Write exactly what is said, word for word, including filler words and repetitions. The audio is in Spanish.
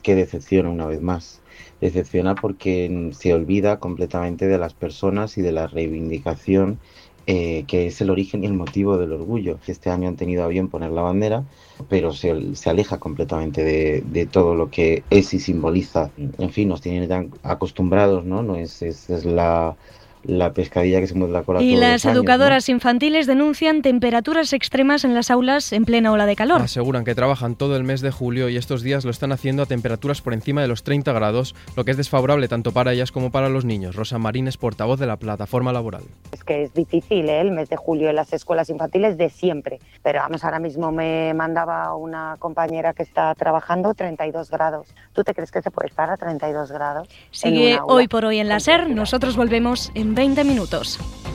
que decepciona una vez más. Decepciona porque se olvida completamente de las personas y de la reivindicación eh, que es el origen y el motivo del orgullo. Este año han tenido a bien poner la bandera, pero se, se aleja completamente de, de todo lo que es y simboliza. En fin, nos tienen tan acostumbrados, ¿no? No es, es, es la, la pescadilla que se muerde la cola Y todos las los años, educadoras ¿no? infantiles denuncian temperaturas extremas en las aulas en plena ola de calor. Aseguran que trabajan todo el mes de julio y estos días lo están haciendo a temperaturas por encima de los treinta grados, lo que es desfavorable tanto para ellas como para los niños. Rosa Marín es portavoz de la plataforma laboral. Es que es difícil, ¿eh? El mes de julio en las escuelas infantiles de siempre, pero vamos, ahora mismo me mandaba una compañera que está trabajando treinta y dos grados. ¿Tú te crees que se puede estar a treinta y dos grados? Sigue Hoy por Hoy en la SER, nosotros volvemos en veinte minutos.